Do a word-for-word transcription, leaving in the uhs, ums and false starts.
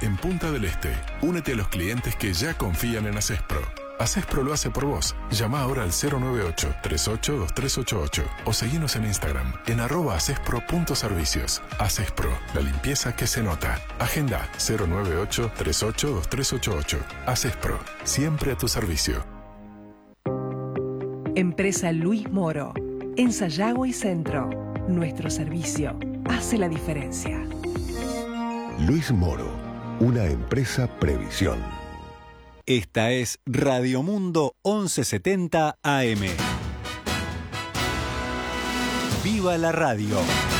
en Punta del Este. Únete a los clientes que ya confían en Acespro. Acespro lo hace por vos. Llama ahora al cero nueve ocho, tres ocho, dos tres ocho ocho o seguinos en Instagram en arroba acespro.servicios. Acespro, la limpieza que se nota. Agenda cero nueve ocho, tres ocho, dos tres ocho ocho. Acespro, siempre a tu servicio. Empresa Luis Moro. En Sayago y Centro. Nuestro servicio hace la diferencia. Luis Moro, una empresa Previsión. Esta es Radio Mundo once setenta A M. ¡Viva la radio!